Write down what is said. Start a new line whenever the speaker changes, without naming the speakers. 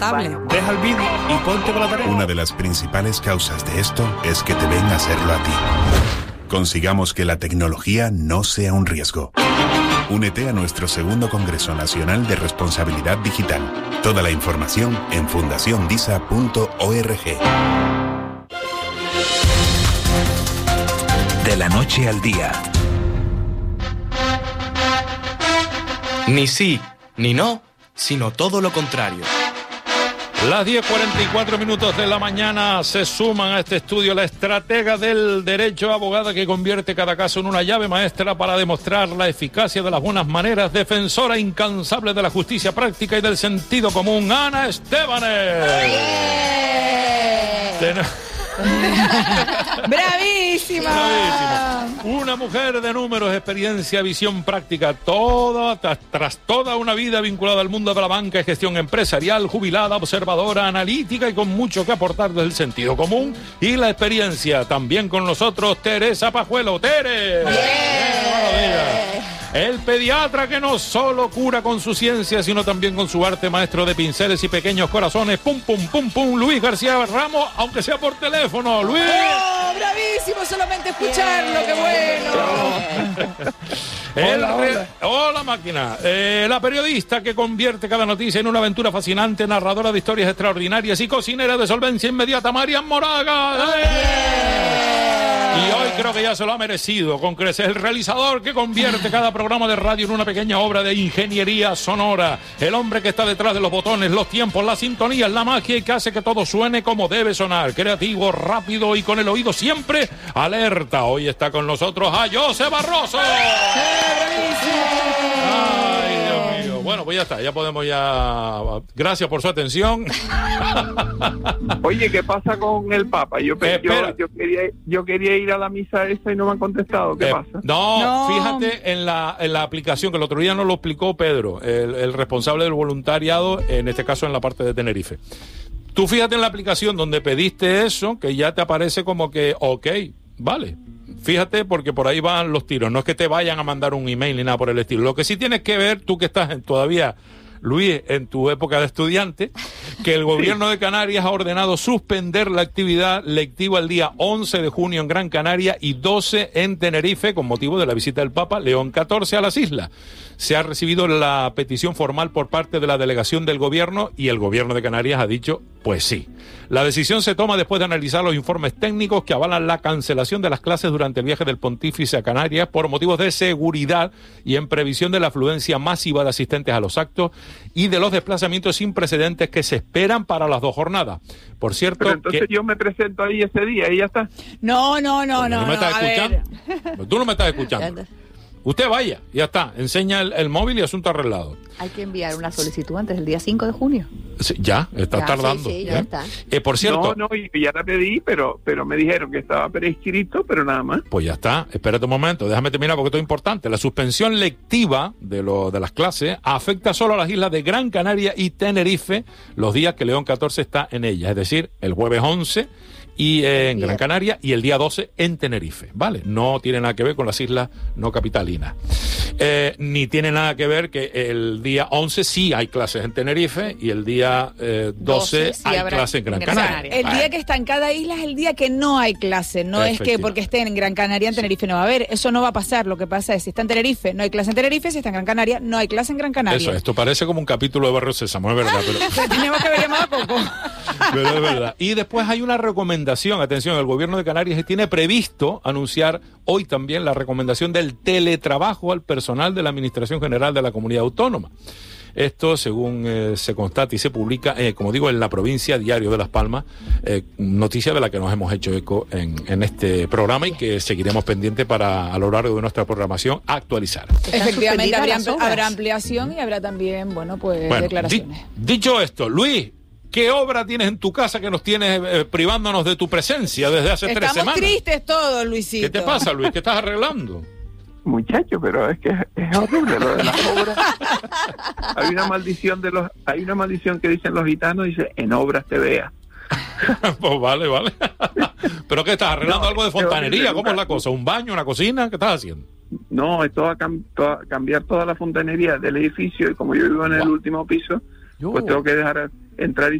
adaptable.
Bueno.
Deja el vídeo y ponte con la tarea.
Una de las principales causas de esto es que te ven hacerlo a ti. Consigamos que la tecnología no sea un riesgo. Únete a nuestro segundo Congreso Nacional de Responsabilidad Digital. Toda la información en fundaciondisa.org.
De la noche al día.
Ni sí, ni no, sino todo lo contrario.
Las 10:44 de la mañana se suman a este estudio la estratega del derecho, abogada que convierte cada caso en una llave maestra para demostrar la eficacia de las buenas maneras, defensora incansable de la justicia práctica y del sentido común, Ana Estebanes.
¡Bravísima!
Bravísima. Una mujer de números, experiencia, visión práctica, tras toda una vida vinculada al mundo de la banca y gestión empresarial, jubilada, observadora, analítica y con mucho que aportar desde el sentido común y la experiencia. También con nosotros Teresa Pajuelo. ¡Tere! El pediatra que no solo cura con su ciencia, sino también con su arte, maestro de pinceles y pequeños corazones. Pum, pum, pum, pum. Luis García Ramos, aunque sea por teléfono. Luis.
¡Oh, bravísimo! Solamente escucharlo, qué bueno.
Hola, máquina. La periodista que convierte cada noticia en una aventura fascinante, narradora de historias extraordinarias y cocinera de solvencia inmediata, Marian Moraga. Y hoy creo que ya se lo ha merecido, con creces el realizador que convierte cada programa de radio en una pequeña obra de ingeniería sonora. El hombre que está detrás de los botones, los tiempos, las sintonías, la magia y que hace que todo suene como debe sonar. Creativo, rápido y con el oído siempre alerta. Hoy está con nosotros a José Barroso. Ay, Dios mío. Bueno, pues ya está, ya podemos Gracias por su atención.
Oye, ¿qué pasa con el Papa? Yo quería ir a la misa esa y no me han contestado. ¿Qué pasa?
No, fíjate en la aplicación, que el otro día nos lo explicó Pedro, el responsable del voluntariado, en este caso en la parte de Tenerife. Tú fíjate en la aplicación donde pediste eso, que ya te aparece como que, ok, vale. Fíjate, porque por ahí van los tiros. No es que te vayan a mandar un email ni nada por el estilo. Lo que sí tienes que ver, tú que estás todavía, Luis, en tu época de estudiante, que el gobierno de Canarias ha ordenado suspender la actividad lectiva el día 11 de junio en Gran Canaria y 12 en Tenerife con motivo de la visita del Papa León XIV a las islas. Se ha recibido la petición formal por parte de la delegación del gobierno y el gobierno de Canarias ha dicho, pues sí. La decisión se toma después de analizar los informes técnicos que avalan la cancelación de las clases durante el viaje del pontífice a Canarias por motivos de seguridad y en previsión de la afluencia masiva de asistentes a los actos y de los desplazamientos sin precedentes que se esperan para las 2 jornadas. Por cierto,
pero entonces yo me presento ahí ese día y ya está.
No.
¿No me estás escuchando? Pues tú no me estás escuchando. Usted vaya, ya está, enseña el móvil y asunto arreglado.
Hay que enviar una solicitud antes del día 5 de junio.
Sí, ya, está tardando.
Sí, ya está.
Por cierto...
No, ya la pedí, pero me dijeron que estaba prescrito, pero nada más.
Pues ya está, espérate un momento, déjame terminar porque esto es importante. La suspensión lectiva de las clases afecta solo a las islas de Gran Canaria y Tenerife los días que León XIV está en ellas, es decir, el jueves 11 y en Gran Canaria y el día 12 en Tenerife, ¿vale? No tiene nada que ver con las islas no capitalinas. Ni tiene nada que ver que el día 11 sí hay clases en Tenerife y el día 12 sí hay clases en Gran Canaria.
El día que está en cada isla es el día que no hay clase, no es que porque esté en Gran Canaria, en Tenerife no va a haber, eso no va a pasar. Lo que pasa es, si está en Tenerife, no hay clase en Tenerife, si está en Gran Canaria, no hay clase en Gran Canaria.
Eso, esto parece como un capítulo de Barrio Sésamo, es verdad. Pero...
Teníamos que haber llamado a Coco.
Pero es verdad. Y después hay una recomendación, atención, el gobierno de Canarias tiene previsto anunciar hoy también la recomendación del teletrabajo al personal de la Administración General de la Comunidad Autónoma. Esto, según se constata y se publica, como digo, en la provincia Diario de Las Palmas, noticia de la que nos hemos hecho eco en este programa y que seguiremos pendientes para, a lo largo de nuestra programación, actualizar.
Efectivamente, habrá ampliación y habrá también, bueno, declaraciones.
Dicho esto, Luis, ¿qué obra tienes en tu casa que nos tienes privándonos de tu presencia desde hace 3 semanas?
Estamos tristes todos, Luisito.
¿Qué te pasa, Luis? ¿Qué estás arreglando?
Muchacho, pero es que es horrible lo de las obras. Hay una maldición que dicen los gitanos, dice, en obras te vea.
Pues vale. ¿Pero qué estás arreglando? ¿Algo de fontanería? ¿Cómo es la cosa? ¿Un baño, una cocina? ¿Qué estás haciendo?
No, es cambiar toda la fontanería del edificio y como yo vivo en el último piso, pues tengo que dejar entrar y